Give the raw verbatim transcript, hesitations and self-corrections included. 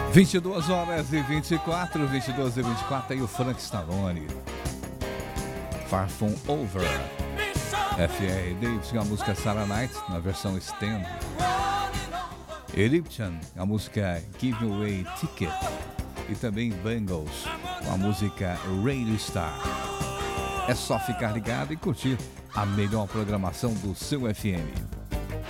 vinte e duas horas e vinte e quatro, vinte e duas e vinte e quatro, aí o Frank Stallone. Far From Over. F R Davis, a música Sarah Night, na versão extend. Egyptian, a música Give Me Away Ticket. E também Bangles, com a música Radio Star. É só ficar ligado e curtir a melhor programação do seu F M.